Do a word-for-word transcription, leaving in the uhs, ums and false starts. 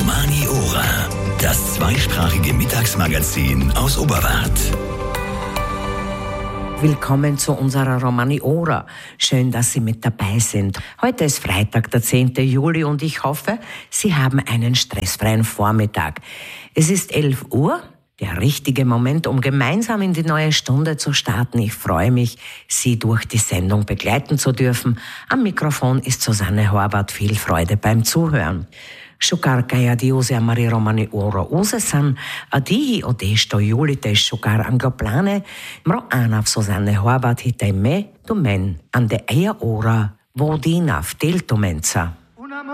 Romani Ora, das zweisprachige Mittagsmagazin aus Oberwart. Willkommen zu unserer Romani Ora. Schön, dass Sie mit dabei sind. Heute ist Freitag, der zehnten Juli, und ich hoffe, Sie haben einen stressfreien Vormittag. Es ist elf Uhr. Der richtige Moment, um gemeinsam in die neue Stunde zu starten. Ich freue mich, Sie durch die Sendung begleiten zu dürfen. Am Mikrofon ist Susanne Horvath. Viel Freude beim Zuhören. Šukar kaja diuse amari Romani Ora usesan, adihi odesto julite šukar angloplane, mro anav Susanne Horvath hitai me, du men, an de eia ora, vodina v teltumenca.